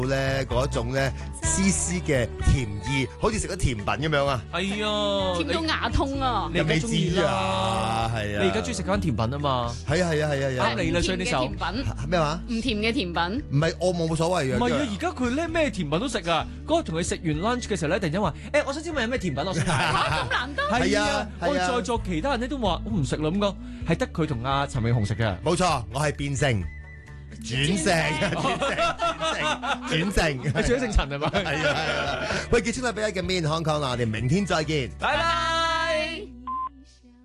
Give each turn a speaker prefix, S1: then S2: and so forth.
S1: 咧嗰種咧絲絲嘅甜意，好似食咗甜品咁樣啊！
S2: 係啊，
S3: 甜到牙痛啊！
S2: 你而家中意
S1: 知
S2: 啦，
S1: 啊，係啊！
S2: 你而家中意食翻甜品啊嘛？
S1: 係啊係啊係啊！
S2: 啱你啦，所以呢首
S3: 甜品
S1: 咩話？
S3: 唔甜嘅甜品，
S1: 唔係我冇所謂嘅。
S2: 唔係啊，而家佢咧咩甜品都食啊！嗰日同佢食完 lunch 嘅時候咧，突然間話：我想知問有咩甜品我想睇。
S3: 咁難得。
S2: 係啊
S1: 係啊，
S2: 我哋在座其他人咧都話我唔食啦咁講，係得佢同阿陳永雄食嘅。
S1: 冇錯，我係變性。轉性，轉性，
S2: 你最姓陳係咪？
S1: 係啊係啊！喂，結束啦，俾一個 mean Hong Kong 啦，我哋明天再見。
S2: 拜拜。